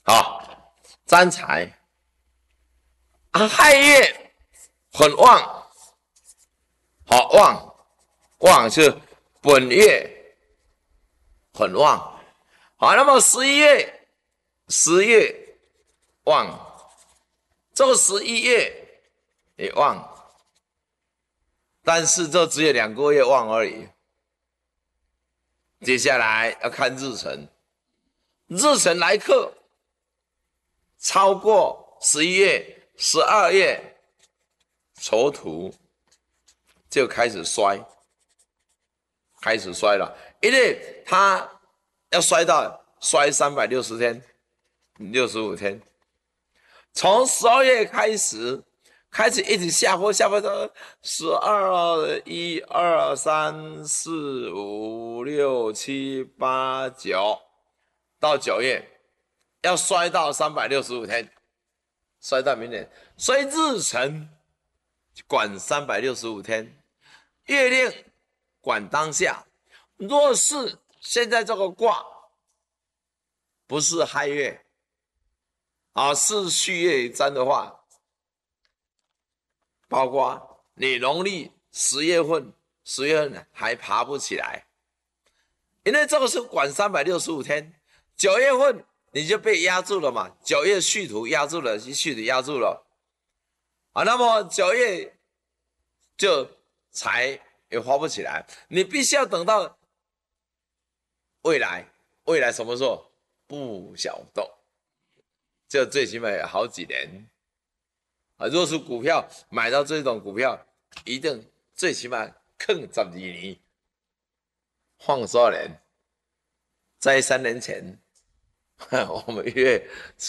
好，占财亥月很旺，好旺是本月很旺。好，那么十月旺，这个11月也旺，但是这只有2个月旺而已。接下来要看日辰，日辰来克超过11月、12月，丑土就开始衰了，因为它要衰360天、65天，从12月开始一直下坡到12、1、2、3、4、5、6、7、8、9，到9月要衰到365天，衰到明年。所以日辰管365天，月令管当下。若是现在这个卦不是亥月是戌月占的话，包括你农历10月份还爬不起来，因为这个是管365天，9月份你就被压住了嘛，9月戌土压住了，那么9月就财也发不起来，你必须要等到未来什么时候不晓得，这最起码有好几年若是股票买到这种股票，一定最起码坑12年，放多少年？在3年前我们约